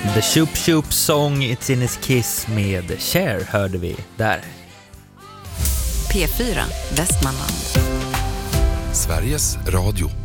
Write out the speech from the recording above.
The Shoop Shoop Song It's in His Kiss med Cher hörde vi där. P4 Västmanland. Sveriges Radio.